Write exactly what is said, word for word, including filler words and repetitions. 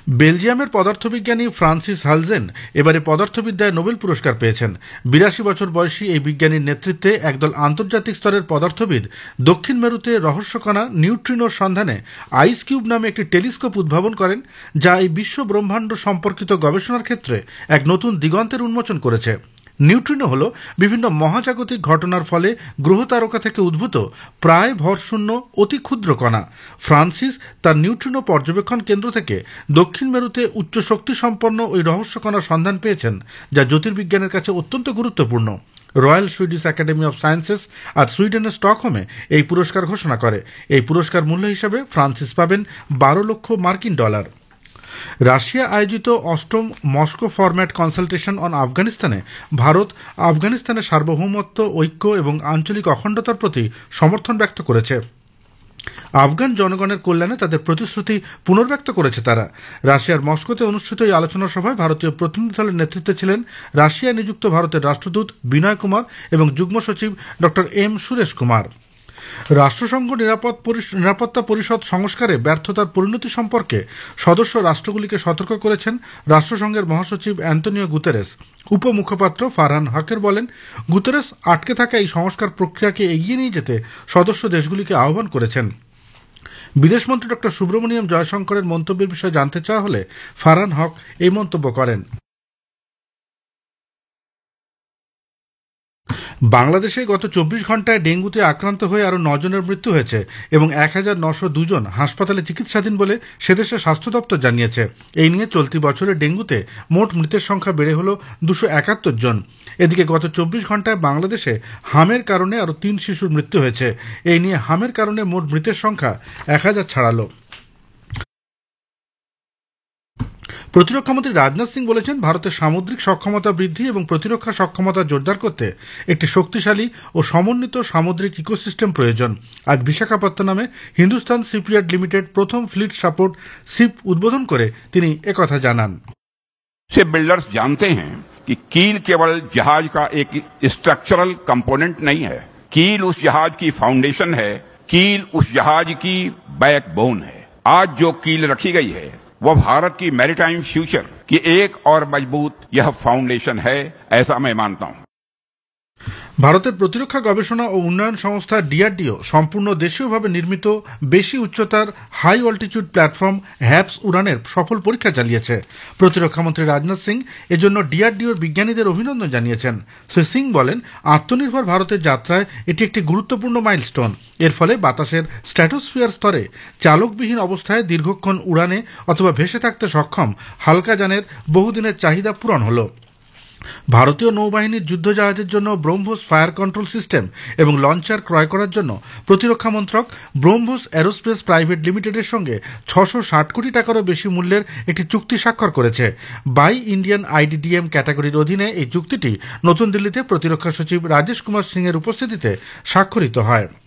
বেলজিয়ামের পদার্থবিজ্ঞানী ফ্রান্সিস হালজেন এবারে পদার্থবিদ্যায় নোবেল পুরস্কার পেয়েছেন। বিরাশি বছর বয়সী এই বিজ্ঞানীর নেতৃত্বে একদল আন্তর্জাতিক স্তরের পদার্থবিদ দক্ষিণ মেরুতে রহস্যকণা নিউট্রিনোর সন্ধানে আইস কিউব নামে একটি টেলিস্কোপ উদ্ভাবন করেন, যা এই বিশ্ব ব্রহ্মাণ্ড সম্পর্কিত গবেষণার ক্ষেত্রে এক নতুন দিগন্তের উন্মোচন করেছে। নিউট্রিনো হল বিভিন্ন মহাজাগতিক ঘটনার ফলে গ্রহ তারকা থেকে উদ্ভূত প্রায় ভরশূন্য অতি ক্ষুদ্র কণা। ফ্রান্সিস তার নিউট্রিনো পর্যবেক্ষণ কেন্দ্র থেকে দক্ষিণ মেরুতে উচ্চ শক্তি সম্পন্ন ওই রহস্য কণার সন্ধান পেয়েছেন, যা জ্যোতির্বিজ্ঞানের কাছে অত্যন্ত গুরুত্বপূর্ণ। Royal Swedish academy of sciences আজ সুইডেনের স্টকহোমে এই পুরস্কার ঘোষণা করে। এই পুরস্কার মূল্য হিসাবে ফ্রান্সিস পাবেন বারো লক্ষ মার্কিন ডলার। রাশিয়া আয়োজিত অষ্টম মস্কো ফরম্যাট কনসালটেশন অন আফগানিস্তানে ভারত আফগানিস্তানের সার্বভৌমত্ব, ঐক্য এবং আঞ্চলিক অখণ্ডতার প্রতি সমর্থন ব্যক্ত করেছে। আফগান জনগণের কল্যাণে তাদের প্রতিশ্রুতি পুনর্ব্যক্ত করেছে তারা। রাশিয়ার মস্কোতে অনুষ্ঠিত এই আলোচনা সভায় ভারতীয় প্রতিনিধি দলের নেতৃত্বে ছিলেন রাশিয়া নিযুক্ত ভারতের রাষ্ট্রদূত বিনয় কুমার এবং যুগ্ম সচিব ডক্টর এম সুরেশ কুমার। রাষ্ট্রসংঘ নিরাপত্তা পরিষদ সংস্কারে ব্যর্থতার পরিণতি সম্পর্কে সদস্য রাষ্ট্রগুলিকে সতর্ক করেছেন রাষ্ট্রসংঘের মহাসচিব অ্যান্তোনিও গুতেরেস। উপমুখপাত্র ফারহান হকের বলেন, গুতেরেস আটকে থাকা এই সংস্কার প্রক্রিয়াকে এগিয়ে নিয়ে যেতে সদস্য দেশগুলিকে আহ্বান করেছেন। বিদেশমন্ত্রী ডক্টর সুব্রমণিয়ম জয়শঙ্করের মন্তব্যের বিষয়ে জানতে চাওয়া হলে ফারহান হক এই মন্তব্য করেন। বাংলাদেশে গত চব্বিশ ঘন্টায় ডেঙ্গুতে আক্রান্ত হয়ে আরও নজনের মৃত্যু হয়েছে এবং এক হাজার নশো দুজন হাসপাতালে চিকিৎসাধীন বলে সেদেশের স্বাস্থ্য দপ্তর জানিয়েছে। এই নিয়ে চলতি বছরে ডেঙ্গুতে মোট মৃতের সংখ্যা বেড়ে হল দুশো একাত্তর জন। এদিকে গত চব্বিশ ঘন্টায় বাংলাদেশে হামের কারণে আরও তিন শিশুর মৃত্যু হয়েছে। এই নিয়ে হামের কারণে মোট মৃতের সংখ্যা এক হাজার ছাড়ালো। প্রতিরক্ষামন্ত্রী রাজনাথ সিং বলেছেন, ভারতের সামুদ্রিক সক্ষমতা বৃদ্ধি এবং প্রতিরক্ষা সক্ষমতা জোরদার করতে একটি শক্তিশালী ও সমন্বিত সামুদ্রিক ইকোসিস্টেম প্রয়োজন। আজ বিশাখাপত্তনমে হিন্দুস্তান শিপইয়ার্ড লিমিটেড প্রথম ফ্লিট সাপোর্ট শিপ উদ্বোধন করে তিনি একথা জানান। शिप बिल्डर्स जानते हैं कि कील केवल जहाज का एक स्ट्रक्चरल कंपोनेंट नहीं है, कील उस जहाज की फाउंडेशन है, कील उस जहाज की बैकबोन है। आज जो कील रखी गई है वह भारत की मैरीटाइम फ्यूचर की एक और मजबूत यह फाउंडेशन है, ऐसा मैं मानता हूं। ভারতের প্রতিরক্ষা গবেষণা ও উন্নয়ন সংস্থা ডিআরডিও সম্পূর্ণ দেশীয়ভাবে নির্মিত বেশি উচ্চতার হাই অল্টিটিউড প্ল্যাটফর্ম হ্যাপস উড়ানের সফল পরীক্ষা চালিয়েছে। প্রতিরক্ষামন্ত্রী রাজনাথ সিং এজন্য ডিআরডিওর বিজ্ঞানীদের অভিনন্দন জানিয়েছেন। শ্রী সিং বলেন, আত্মনির্ভর ভারতের যাত্রায় এটি একটি গুরুত্বপূর্ণ মাইলস্টোন। এর ফলে বাতাসের স্ট্র্যাটোস্ফিয়ার স্তরে চালকবিহীন অবস্থায় দীর্ঘক্ষণ উড়ানে অথবা ভেসে থাকতে সক্ষম হালকা যানের বহুদিনের চাহিদা পূরণ হল। ভারতীয় নৌবাহিনীর যুদ্ধজাহাজের জন্য ব্রহ্মোস ফায়ার কন্ট্রোল সিস্টেম এবং লঞ্চার ক্রয় করার জন্য প্রতিরক্ষা মন্ত্রক ব্রহ্মোস অ্যারোস্পেস প্রাইভেট লিমিটেডের সঙ্গে ছশো ষাট কোটি টাকারও বেশি মূল্যের একটি চুক্তি স্বাক্ষর করেছে। বাই ইন্ডিয়ান আইডিডিএম ক্যাটাগরির অধীনে এই চুক্তিটি নতুন দিল্লিতে প্রতিরক্ষা সচিব রাজেশ কুমার সিং এর উপস্থিতিতে স্বাক্ষরিত হয়।